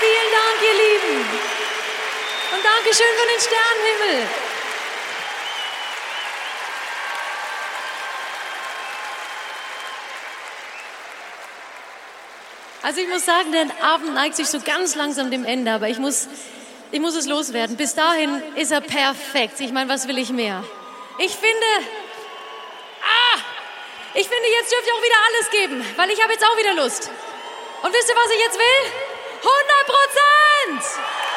Vielen Dank, ihr Lieben. Und Dankeschön für den Sternenhimmel. Also ich muss sagen, der Abend neigt sich so ganz langsam dem Ende, aber ich muss es loswerden. Bis dahin ist er perfekt. Ich meine, was will ich mehr? Ich finde, jetzt dürft ihr auch wieder alles geben, weil ich habe jetzt auch wieder Lust. Und wisst ihr, was ich jetzt will? 100%!